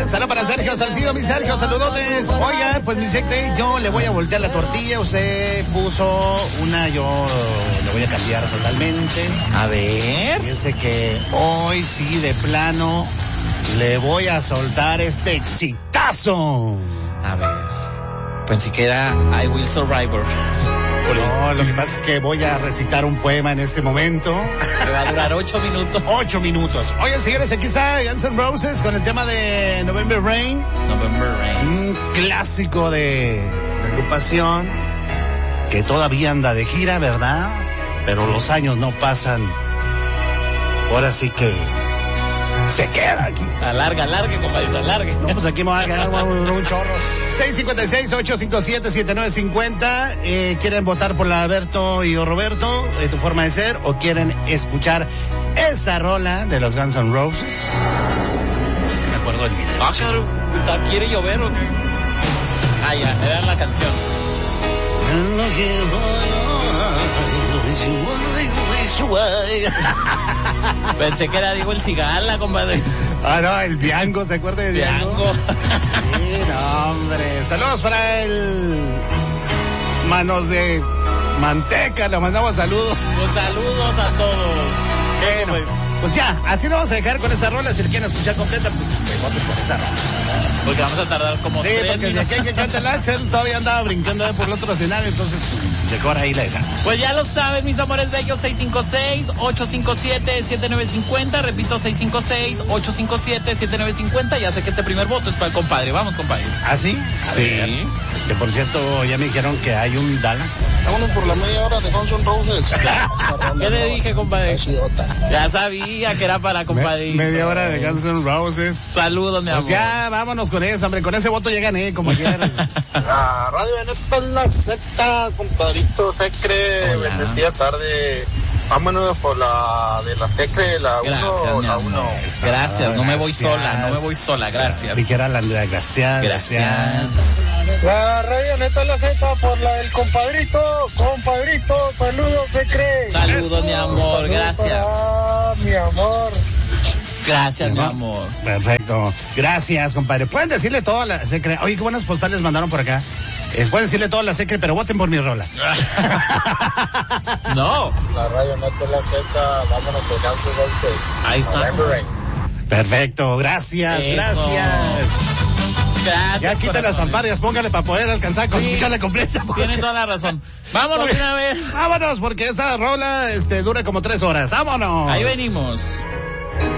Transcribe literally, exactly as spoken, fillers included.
Saludos para Sergio Salcido, mi Sergio, saludotes. Oiga, pues mi secte, yo le voy a voltear la tortilla. Usted puso una, yo le voy a cambiar totalmente. A ver. Fíjense que hoy sí, de plano, le voy a soltar este exitazo. A ver. Pensé que era I Will Survivor. No, lo que pasa es que voy a recitar un poema en este momento. Me va a durar ocho minutos. Ocho minutos. Oigan, señores, aquí está Guns N' Roses con el tema de November Rain. November Rain. Un clásico de la agrupación que todavía anda de gira, ¿verdad? Pero los años no pasan. Ahora sí que se queda aquí. Alarga, alargue, compadre, alargue. No, pues aquí me va a quedar un, un chorro. seis cinco seis, ocho cinco siete, siete nueve cinco cero. Eh, ¿Quieren votar por la Alberto y o Roberto, de tu forma de ser? ¿O quieren escuchar esta rola de los Guns N' Roses? Es que me acuerdo del video. Ah, claro. ¿Quiere llover o qué? Ah, ya, era la canción. Pensé que era, digo, el Cigala, compadre. Ah, no, el Diango, ¿se acuerda de Diango? Diango. Sí, no, hombre. Saludos para el Manos de Manteca, le mandamos saludos. Pues saludos a todos. Bueno, pues, pues ya, así lo vamos a dejar con esa rola. Si le quieren escuchar completa, pues este, voten por esa rola. Porque vamos a tardar como sí, tres porque minutos. de aquí que canta el Axel todavía andaba brincando por el otro escenario, entonces mejor ahí la dejamos. Pues ya lo saben, mis amores bellos, seis cinco seis, ocho cinco siete, siete nueve cinco cero, repito, seis cinco seis, ocho cinco siete, siete nueve cinco cero, ya sé que este primer voto es para el compadre, vamos compadre. ¿Ah, sí? A sí. Ver, que por cierto, ya me dijeron que hay un Dallas. Vámonos por la media hora de Guns N' Roses. ¿Qué le dije, compadre? Ya sabía que era para compadre. Me, media hora de Guns N' Roses. Saludos, mi amor. Pues ya, vámonos con eso, hombre, con ese voto ya gané, como quieran. La radio de neta es la secta, compadrito Secre, bendecida tarde. Vámonos por la de la Secre, la uno, la uno. Gracias, no me voy sola, no me voy sola, gracias. Dijera la Andrea, gracias. Gracias. La radio neta es la secta por la del compadrito, compadrito, saludos Secre. Saludos, mi amor, Saludos gracias. para mi amor. Gracias, mi amor. Perfecto. Gracias, compadre. Pueden decirle todo a la Secre. Oye, qué buenas postales mandaron por acá. Eh, pueden decirle todo a la Secre, pero voten por mi rola. No. La radio neta es la secta, vámonos por Guns N' Roses. Ahí está. November Rain. Perfecto. Gracias, Eso. gracias. Gracias. Ya quita las fanfarrias, póngale para poder alcanzar con Sí, escucharla completa. Tiene toda la razón. Vámonos de una vez. Vámonos, porque esa rola este, dura como tres horas. Vámonos. Ahí venimos.